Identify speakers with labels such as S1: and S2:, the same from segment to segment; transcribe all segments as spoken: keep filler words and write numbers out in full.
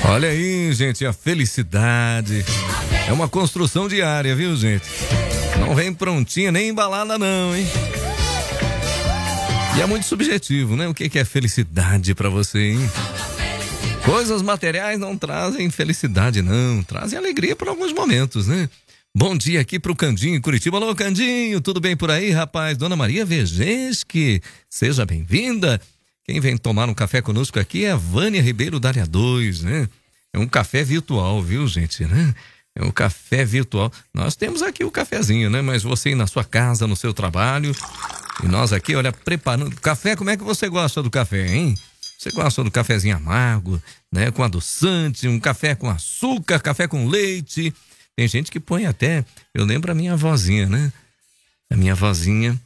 S1: Olha aí, gente, a felicidade é uma construção diária, viu, gente? Não vem prontinha nem embalada não, hein? E é muito subjetivo, né? O que é felicidade pra você, hein? Coisas materiais não trazem felicidade, não. Trazem alegria por alguns momentos, né? Bom dia aqui pro Candinho, Curitiba. Alô, Candinho, tudo bem por aí, rapaz? Dona Maria Vegesque, seja bem-vinda. Quem vem tomar um café conosco aqui é a Vânia Ribeiro da área dois, né? É um café virtual, viu, gente, né? É um café virtual. Nós temos aqui o cafezinho, né? Mas você ir na sua casa, no seu trabalho. E nós aqui, olha, preparando. Café, como é que você gosta do café, hein? Você gosta do cafezinho amargo, né? Com adoçante, um café com açúcar, café com leite. Tem gente que põe até... Eu lembro a minha avózinha, né? A minha avózinha,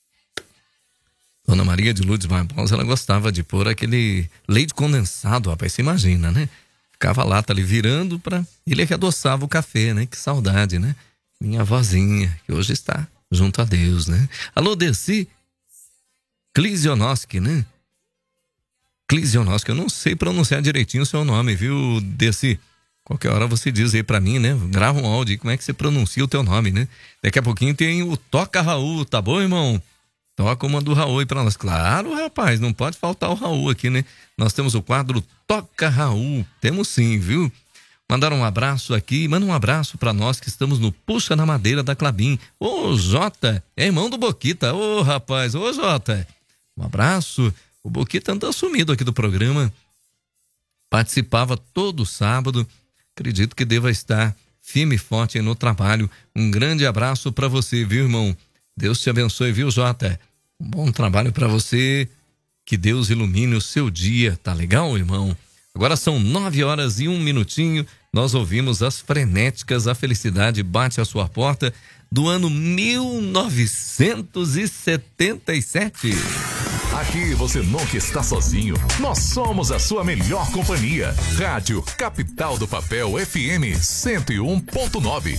S1: Dona Maria de Lourdes Barbosa, ela gostava de pôr aquele leite condensado, rapaz, você imagina, né? Ficava a lata ali virando para ele é que adoçava o café, né? Que saudade, né? Minha avózinha, que hoje está junto a Deus, né? Alô, Desi Klizionoski, né? Klizionoski, eu não sei pronunciar direitinho o seu nome, viu, Desi? Qualquer hora você diz aí pra mim, né? Grava um áudio aí, como é que você pronuncia o teu nome, né? Daqui a pouquinho tem o Toca Raul, tá bom, irmão? Toca uma do Raul aí pra nós. Claro, rapaz, não pode faltar o Raul aqui, né? Nós temos o quadro Toca Raul. Temos sim, viu? Mandar um abraço aqui. Manda um abraço pra nós que estamos no Puxa na Madeira da Clabin. Ô, Jota, é irmão do Boquita. Ô, rapaz, ô, Jota. Um abraço. O Boquita anda sumido aqui do programa. Participava todo sábado. Acredito que deva estar firme e forte aí no trabalho. Um grande abraço pra você, viu, irmão? Deus te abençoe, viu, Jota? Um bom trabalho pra você. Que Deus ilumine o seu dia. Tá legal, irmão? Agora são nove horas e um minutinho. Nós ouvimos as frenéticas A Felicidade Bate à Sua Porta do ano mil novecentos e setenta e sete.
S2: Aqui você nunca está sozinho. Nós somos a sua melhor companhia. Rádio Capital do Papel F M cento e um ponto nove.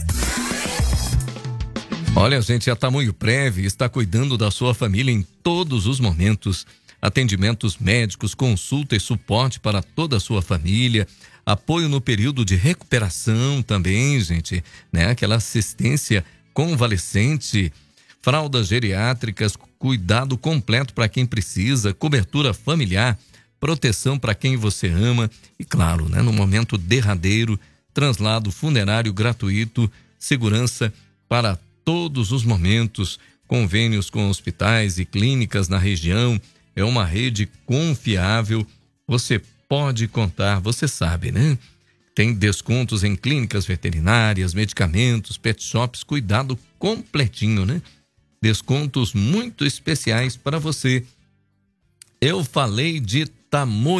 S1: Olha, gente, a Tamoio Prev está cuidando da sua família em todos os momentos. Atendimentos médicos, consulta e suporte para toda a sua família. Apoio no período de recuperação também, gente, né? Aquela assistência convalescente, fraldas geriátricas, cuidado completo para quem precisa, cobertura familiar, proteção para quem você ama e, claro, né? No momento derradeiro, translado funerário gratuito, segurança para todos os momentos, convênios com hospitais e clínicas na região. É uma rede confiável, você pode contar, você sabe, né? Tem descontos em clínicas veterinárias, medicamentos, pet shops, cuidado completinho, né? Descontos muito especiais para você. Eu falei de tamanho.